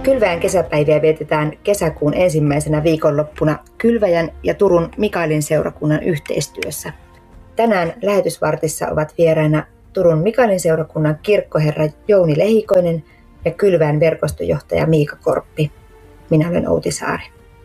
Kylväjän kesäpäiviä vietetään kesäkuun ensimmäisenä viikonloppuna Kylväjän ja Turun Mikaelin seurakunnan yhteistyössä. Tänään lähetysvartissa ovat vieraina Turun Mikaelin seurakunnan kirkkoherra Jouni Lehikoinen ja Kylväjän verkostojohtaja Miika Korppi. Minä olen Outi Saari.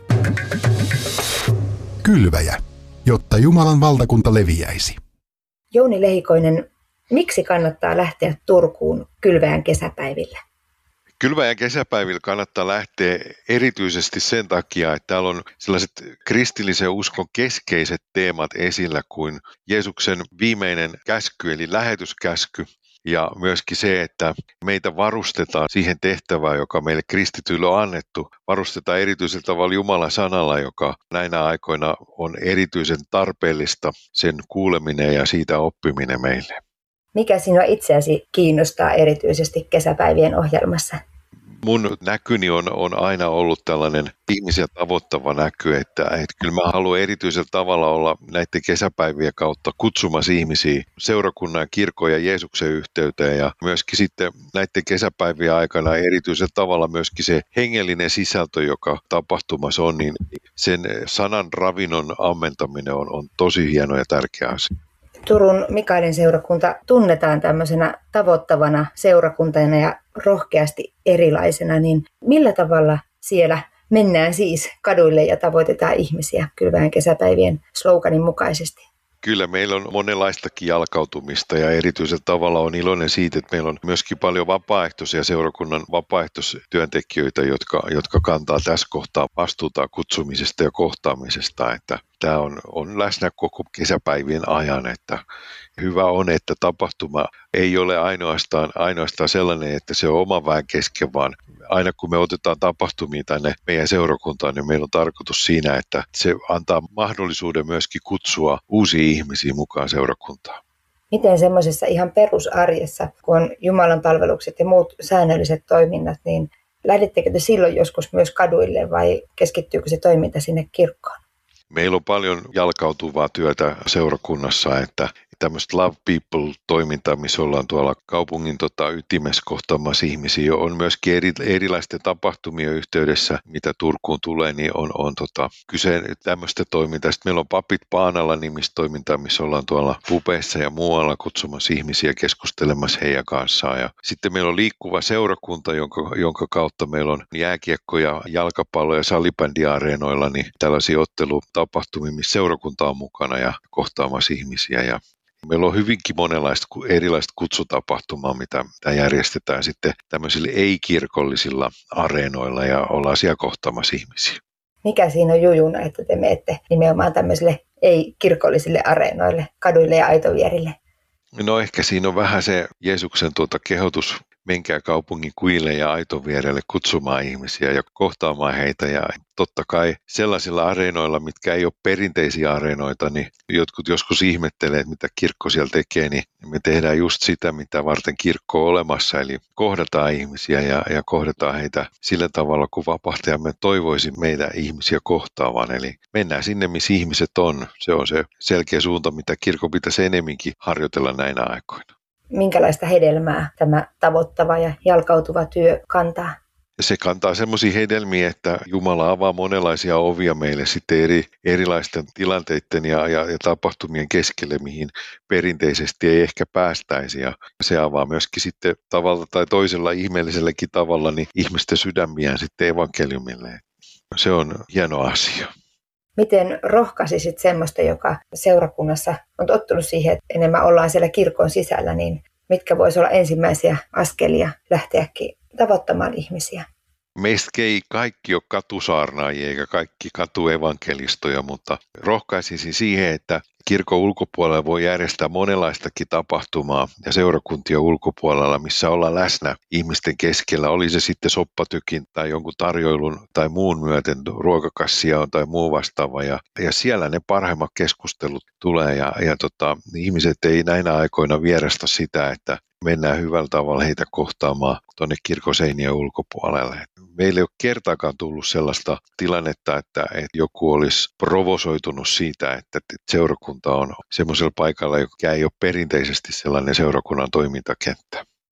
Kylväjä, jotta Jumalan valtakunta leviäisi. Jouni Lehikoinen, miksi kannattaa lähteä Turkuun Kylväjän kesäpäiville? Kylväjän kesäpäivillä kannattaa lähteä erityisesti sen takia, että täällä on sellaiset kristillisen uskon keskeiset teemat esillä kuin Jeesuksen viimeinen käsky eli lähetyskäsky ja myöskin se, että meitä varustetaan siihen tehtävään, joka meille kristityille on annettu. Varustetaan erityisellä tavalla Jumalan sanalla, joka näinä aikoina on erityisen tarpeellista sen kuuleminen ja siitä oppiminen meille. Mikä sinua itseäsi kiinnostaa erityisesti kesäpäivien ohjelmassa? Mun näkyni on aina ollut tällainen ihmisiä tavoittava näky, että kyllä mä haluan erityisellä tavalla olla näiden kesäpäivien kautta kutsumassa ihmisiä seurakunnan ja kirkon ja Jeesuksen yhteyteen ja myöskin sitten näiden kesäpäivien aikana erityisellä tavalla myöskin se hengellinen sisältö, joka tapahtumassa on, niin sen sanan ravinnon ammentaminen on tosi hieno ja tärkeä asia. Turun Mikaelin seurakunta tunnetaan tämmöisenä tavoittavana seurakuntana ja rohkeasti erilaisena, niin millä tavalla siellä mennään siis kaduille ja tavoitetaan ihmisiä Kylväjän kesäpäivien sloganin mukaisesti? Kyllä meillä on monenlaistakin jalkautumista ja erityisellä tavalla on iloinen siitä, että meillä on myöskin paljon vapaaehtoisia seurakunnan vapaaehtoistyöntekijöitä, jotka kantaa tässä kohtaa vastuuta kutsumisesta ja kohtaamisesta. Että tämä on läsnä koko kesäpäivien ajan, että hyvä on, että tapahtuma ei ole ainoastaan sellainen, että se on oma väen kesken, vaan aina kun me otetaan tapahtumia tänne meidän seurakuntaan, niin meillä on tarkoitus siinä, että se antaa mahdollisuuden myöskin kutsua uusia ihmisiä mukaan seurakuntaan. Miten semmoisessa ihan perusarjessa, kun on Jumalan palvelukset ja muut säännölliset toiminnat, niin lähdettekö te silloin joskus myös kaduille vai keskittyykö se toiminta sinne kirkkoon? Meillä on paljon jalkautuvaa työtä seurakunnassa, että tämmöistä Love People-toimintaa, missä ollaan tuolla kaupungin ytimessä kohtaamassa ihmisiä, on myöskin erilaisten tapahtumien yhteydessä, mitä Turkuun tulee, niin on kyse tämmöistä toimintaa. Sitten meillä on Papit Paanalla -nimistä toimintaa, missä ollaan tuolla pubeissa ja muualla kutsumassa ihmisiä keskustelemassa heidän kanssaan. Ja sitten meillä on liikkuva seurakunta, jonka kautta meillä on jääkiekko- ja jalkapallo- ja salibändiareenoilla niin tällaisia ottelutapahtumia, missä seurakunta on mukana ja kohtaamassa ihmisiä. Ja meillä on hyvinkin monenlaista erilaista kutsutapahtumaa, mitä järjestetään sitten tämmöisillä ei-kirkollisilla areenoilla ja ollaan siellä kohtaamassa ihmisiä. Mikä siinä on jujuna, että te menette nimenomaan tämmöisille ei-kirkollisille areenoille, kaduille ja aitovierille? No ehkä siinä on vähän se Jeesuksen kehotus, menkää kaupungin kuille ja aitovierelle kutsumaan ihmisiä ja kohtaamaan heitä. Ja totta kai sellaisilla areenoilla, mitkä ei ole perinteisiä areenoita, niin jotkut joskus ihmettelee, että mitä kirkko siellä tekee, niin me tehdään just sitä, mitä varten kirkko on olemassa. Eli kohdataan ihmisiä ja kohdataan heitä sillä tavalla, kun vapahtajamme toivoisi meitä ihmisiä kohtaavan. Eli mennään sinne, missä ihmiset on. Se on se selkeä suunta, mitä kirkko pitäisi enemminkin harjoitella näinä aikoina. Minkälaista hedelmää tämä tavoittava ja jalkautuva työ kantaa? Se kantaa semmoisia hedelmiä, että Jumala avaa monenlaisia ovia meille sitten erilaisten tilanteiden ja tapahtumien keskelle, mihin perinteisesti ei ehkä päästäisi. Ja se avaa myöskin sitten tavalla tai toisella ihmeelliselläkin tavalla niin ihmisten sydämiään sitten evankeliumille. Se on hieno asia. Miten rohkaisisit semmoista, joka seurakunnassa on tottunut siihen, että enemmän ollaan siellä kirkon sisällä, niin mitkä voisi olla ensimmäisiä askelia lähteäkin tavoittamaan ihmisiä? Meistä ei kaikki ole katusaarnaajia eikä kaikki katuevankelistoja, mutta rohkaisisin siihen, että kirkon ulkopuolella voi järjestää monenlaistakin tapahtumaa ja seurakuntien ulkopuolella, missä ollaan läsnä ihmisten keskellä. Oli se sitten soppatykin tai jonkun tarjoilun tai muun myöten ruokakassia tai muu vastaava. Ja siellä ne parhaimmat keskustelut tulee ja ihmiset ei näinä aikoina vierasta sitä, että mennään hyvällä tavalla heitä kohtaamaan tuonne kirkoseinien ulkopuolelle. Meillä ei ole kertaakaan tullut sellaista tilannetta, että joku olisi provosoitunut siitä, että seurakunta on semmoisella paikalla, joka ei ole perinteisesti sellainen seurakunnan toimintakenttä.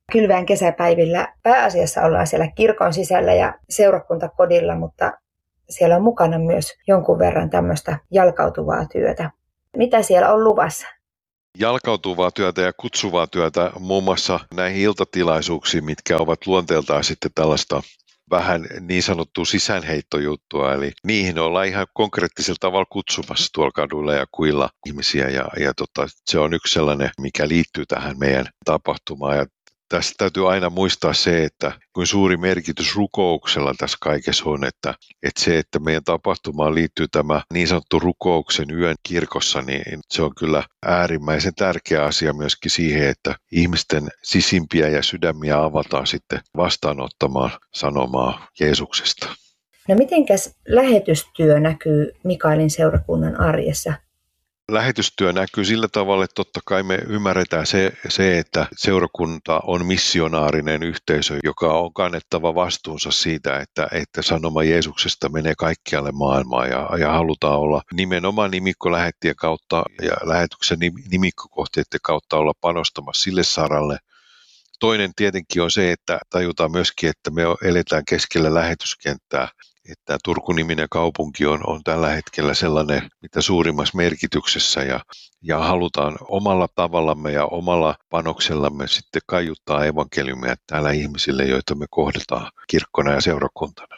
Kylväjän kesäpäivillä pääasiassa ollaan siellä kirkon sisällä ja seurakuntakodilla, mutta siellä on mukana myös jonkun verran tämmöistä jalkautuvaa työtä. Mitä siellä on luvassa? Jalkautuvaa työtä ja kutsuvaa työtä muun muassa näihin iltatilaisuuksiin, mitkä ovat luonteeltaan sitten tällaista vähän niin sanottua sisäänheittojuttua, eli niihin ollaan ihan konkreettisella tavalla kutsumassa tuolla kaduilla ja kuilla ihmisiä, ja se on yksi sellainen, mikä liittyy tähän meidän tapahtumaan. Ja tässä täytyy aina muistaa se, että kuin suuri merkitys rukouksella tässä kaikessa on, että se, että meidän tapahtumaan liittyy tämä niin sanottu rukouksen yön kirkossa, niin se on kyllä äärimmäisen tärkeä asia myöskin siihen, että ihmisten sisimpiä ja sydämiä avataan sitten vastaanottamaan sanomaa Jeesuksesta. No mitenkäs lähetystyö näkyy Mikaelin seurakunnan arjessa? Lähetystyö näkyy sillä tavalla, että totta kai me ymmärretään se, että seurakunta on missionaarinen yhteisö, joka on kannettava vastuunsa siitä, että sanoma Jeesuksesta menee kaikkialle maailmaan ja halutaan olla nimenomaan nimikkolähettien kautta ja lähetyksen nimikkokohteiden kautta olla panostamassa sille saralle. Toinen tietenkin on se, että tajutaan myöskin, että me eletään keskellä lähetyskenttää. Että Turku-niminen kaupunki on tällä hetkellä sellainen, mitä suurimmassa merkityksessä ja halutaan omalla tavallamme ja omalla panoksellamme sitten kaiuttaa evankeliumia täällä ihmisille, joita me kohdataan kirkkona ja seurakuntana.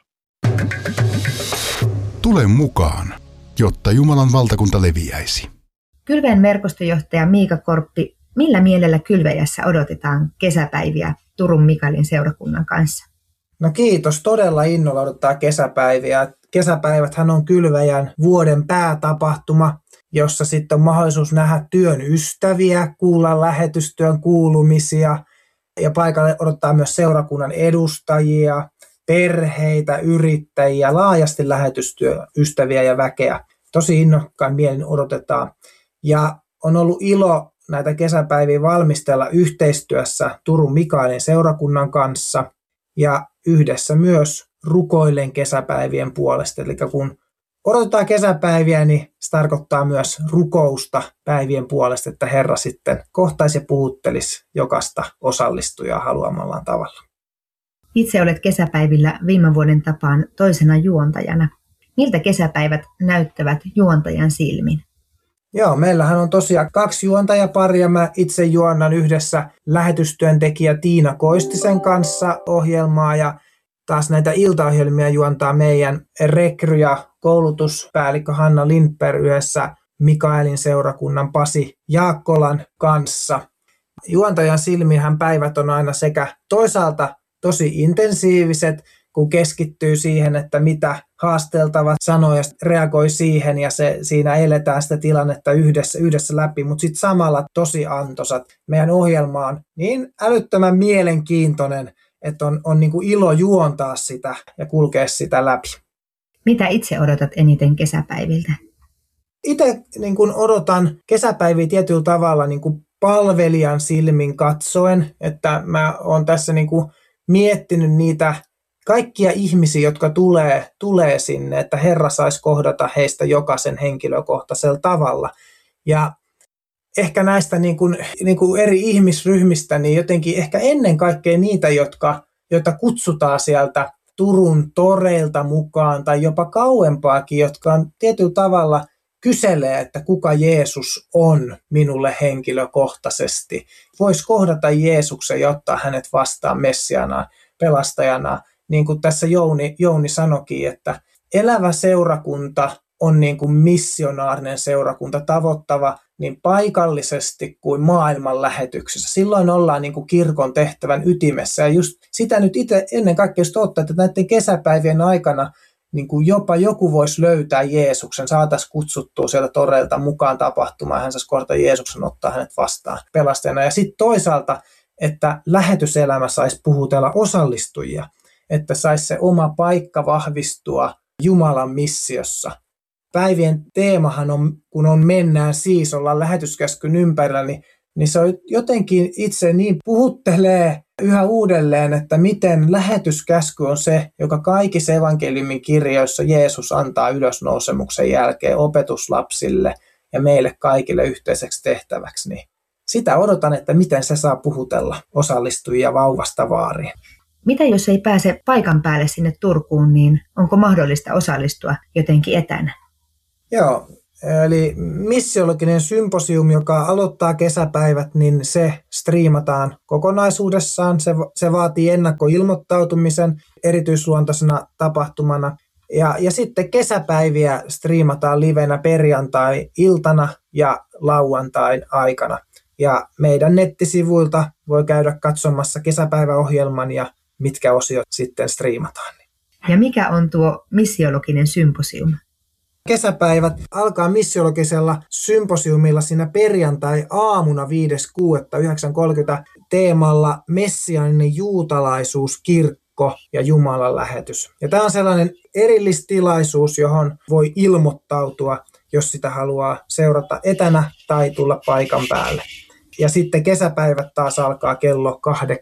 Tule mukaan, jotta Jumalan valtakunta leviäisi. Kylväjän verkostojohtaja Miika Korppi, millä mielellä Kylväjässä odotetaan kesäpäiviä Turun Mikaelin seurakunnan kanssa? No kiitos, todella innolla odottaa kesäpäiviä. Kesäpäiväthän on Kylväjän vuoden päätapahtuma, jossa sitten on mahdollisuus nähdä työn ystäviä, kuulla lähetystyön kuulumisia ja paikalle odottaa myös seurakunnan edustajia, perheitä, yrittäjiä, laajasti lähetystyön ystäviä ja väkeä. Tosi innokkaan mielin odotetaan ja on ollut ilo näitä kesäpäiviä valmistella yhteistyössä Turun Mikaelin seurakunnan kanssa ja yhdessä myös rukoillen kesäpäivien puolesta. Eli kun odotetaan kesäpäiviä, niin se tarkoittaa myös rukousta päivien puolesta, että Herra sitten kohtaisi ja puhuttelisi jokaista osallistujaa haluamallaan tavalla. Itse olet kesäpäivillä viime vuoden tapaan toisena juontajana. Miltä kesäpäivät näyttävät juontajan silmin? Joo, meillähän on tosiaan 2 juontajaparia. Mä itse juonnan yhdessä lähetystyöntekijä Tiina Koistisen kanssa ohjelmaa ja taas näitä iltaohjelmia juontaa meidän rekry- ja koulutuspäällikkö Hanna Lindberg yhdessä Mikaelin seurakunnan Pasi Jaakkolan kanssa. Juontajan silmiinhän päivät on aina sekä toisaalta tosi intensiiviset, kun keskittyy siihen, että mitä haasteltavat sanoo ja reagoi siihen ja siinä eletään sitä tilannetta yhdessä läpi, mutta sitten samalla tosi antoisat. Meidän ohjelma on niin älyttömän mielenkiintoinen, että on niin kuin ilo juontaa sitä ja kulkea sitä läpi. Mitä itse odotat eniten kesäpäiviltä? Itse niin kuin odotan kesäpäiviä tietyllä tavalla niin kuin palvelijan silmin katsoen, että mä oon tässä niin kuin miettinyt niitä kaikkia ihmisiä, jotka tulee sinne, että Herra saisi kohdata heistä jokaisen henkilökohtaisella tavalla. Ja ehkä näistä niin kuin eri ihmisryhmistä, niin jotenkin ehkä ennen kaikkea niitä, joita kutsutaan sieltä Turun toreilta mukaan tai jopa kauempaakin, jotka on tietyllä tavalla kyselee, että kuka Jeesus on minulle henkilökohtaisesti. Voisi kohdata Jeesuksen ja ottaa hänet vastaan Messiana, pelastajana. Niin kuin tässä Jouni sanoikin, että elävä seurakunta on niin kuin missionaarinen seurakunta, tavoittava niin paikallisesti kuin maailman lähetyksessä. Silloin ollaan niin kuin kirkon tehtävän ytimessä. Ja just sitä nyt itse ennen kaikkea ottaa, että näiden kesäpäivien aikana niin kuin jopa joku voisi löytää Jeesuksen, saataisiin kutsuttua sieltä toreilta mukaan tapahtumaan, hän saisi kohdata Jeesuksen, ottaa hänet vastaan pelastajana. Ja sitten toisaalta, että lähetyselämä saisi puhutella osallistujia, että saisi se oma paikka vahvistua Jumalan missiossa. Päivien teemahan on, kun mennään siis, ollaan lähetyskäskyn ympärillä, niin se on jotenkin itse niin puhuttelee yhä uudelleen, että miten lähetyskäsky on se, joka kaikissa evankeliumin kirjoissa Jeesus antaa ylösnousemuksen jälkeen opetuslapsille ja meille kaikille yhteiseksi tehtäväksi. Niin sitä odotan, että miten se saa puhutella osallistujia vauvasta vaariin. Mitä jos ei pääse paikan päälle sinne Turkuun, niin onko mahdollista osallistua jotenkin etänä? Joo, eli missiologinen symposium, joka aloittaa kesäpäivät, niin se striimataan kokonaisuudessaan. Se vaatii ennakkoilmoittautumisen erityisluontoisena tapahtumana. Ja sitten kesäpäiviä striimataan livenä perjantai-iltana ja lauantain aikana. Ja meidän nettisivuilta voi käydä katsomassa kesäpäiväohjelman ja mitkä osiot sitten striimataan. Ja mikä on tuo missiologinen symposium? Kesäpäivät alkaa missiologisella symposiumilla siinä perjantai-aamuna 5.6.9.30 teemalla Messiaaninen juutalaisuus, kirkko ja Jumalan lähetys. Ja tämä on sellainen erillistilaisuus, johon voi ilmoittautua, jos sitä haluaa seurata etänä tai tulla paikan päälle. Ja sitten kesäpäivät taas alkaa kello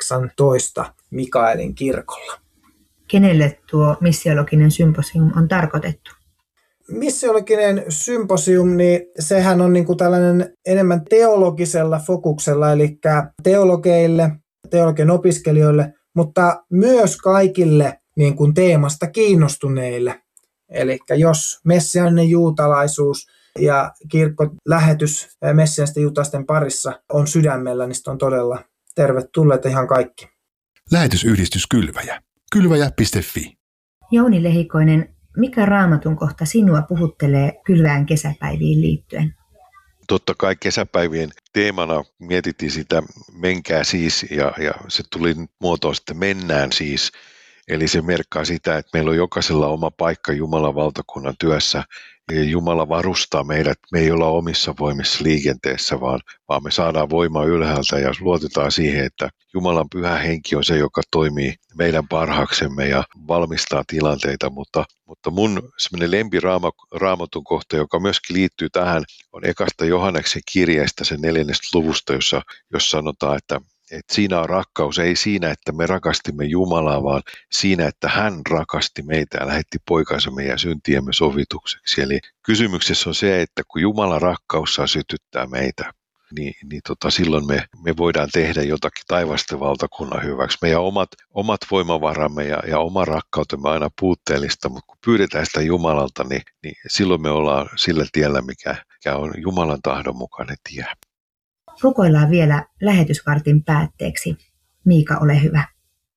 18 Mikaelin kirkolla. Kenelle tuo missiologinen symposium on tarkoitettu? Missiologinen symposium, niin sehän on niin kuin tällainen enemmän teologisella fokuksella, eli teologeille, teologian opiskelijoille, mutta myös kaikille niin kuin teemasta kiinnostuneille. Eli jos messiaaninen juutalaisuus ja kirkkolähetys messiaanisten juutalaisten parissa on sydämellä, niin on todella tervetulleita ihan kaikki. Lähetysyhdistys Kylväjä. Kylväjä.fi. Jouni Lehikoinen, mikä Raamatun kohta sinua puhuttelee Kylväjän kesäpäiviin liittyen? Totta kai kesäpäivien teemana mietittiin sitä menkää siis ja se tuli muotoon sitten mennään siis. Eli se merkkaa sitä, että meillä on jokaisella oma paikka Jumalan valtakunnan työssä. Ja Jumala varustaa meidät, me ei olla omissa voimissa liikenteessä, vaan me saadaan voimaa ylhäältä ja luotetaan siihen, että Jumalan pyhä henki on se, joka toimii meidän parhaaksemme ja valmistaa tilanteita. Mutta mun semmoinen lempiraamatun kohta, joka myöskin liittyy tähän, on ekasta Johanneksen kirjeestä, sen 4. luvusta, jossa sanotaan, että siinä on rakkaus, ei siinä, että me rakastimme Jumalaa, vaan siinä, että hän rakasti meitä ja lähetti poikansa meidän syntiemme sovitukseksi. Eli kysymyksessä on se, että kun Jumalan rakkaus saa sytyttää meitä, niin silloin me voidaan tehdä jotakin taivasten valtakunnan hyväksi. Meidän omat voimavaramme ja oma rakkautemme aina puutteellista, mutta kun pyydetään sitä Jumalalta, niin silloin me ollaan sillä tiellä, mikä on Jumalan tahdon mukainen tie. Rukoillaan vielä lähetysvartin päätteeksi. Miika, ole hyvä.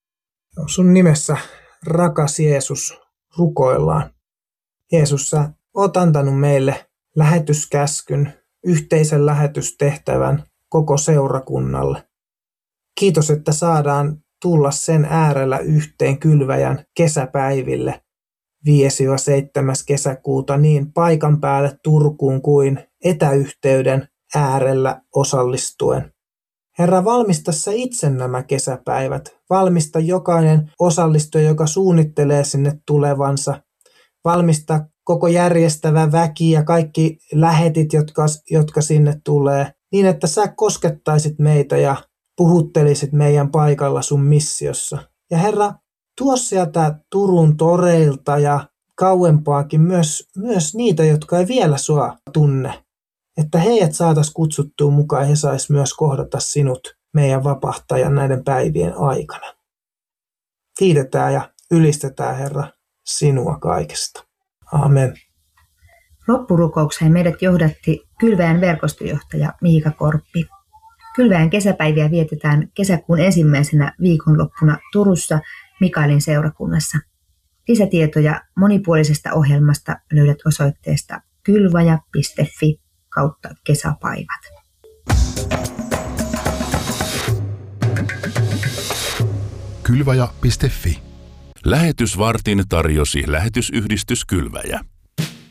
Sun nimessä, rakas Jeesus, rukoillaan. Jeesus, sä oot antanut meille lähetyskäskyn, yhteisen lähetystehtävän koko seurakunnalle. Kiitos, että saadaan tulla sen äärellä yhteen Kylväjän kesäpäiville 5-7. kesäkuuta niin paikan päälle Turkuun kuin etäyhteyden äärellä osallistuen. Herra, valmista sä itse nämä kesäpäivät. Valmista jokainen osallistuja, joka suunnittelee sinne tulevansa. Valmista koko järjestävä väki ja kaikki lähetit, jotka sinne tulee, niin että sä koskettaisit meitä ja puhuttelisit meidän paikalla sun missiossa. Ja Herra, tuo sieltä Turun toreilta ja kauempaakin myös niitä, jotka ei vielä sua tunne. Että heidät saataisiin kutsuttua mukaan ja he sais myös kohdata sinut, meidän vapahtajan, näiden päivien aikana. Kiitetään ja ylistetään, Herra, sinua kaikesta. Amen. Loppurukoukseen meidät johdatti Kylväjän verkostojohtaja Miika Korppi. Kylväjän kesäpäiviä vietetään kesäkuun 1. viikonloppuna Turussa Mikaelin seurakunnassa. Lisätietoja monipuolisesta ohjelmasta löydät osoitteesta kylvaja.fi/kesäpäivät. Kylväjä.fi. Lähetysvartin tarjosi lähetysyhdistys Kylväjä.